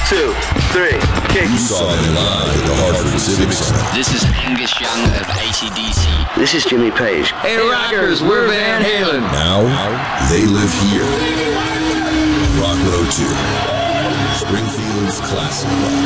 2, 3, kick. You saw them live at the Hartford Civic Center. This is Angus Young of AC/DC. This is Jimmy Page. Hey rockers, we're Van Halen. Now, they live here. Rock 102. Springfield's classic rock.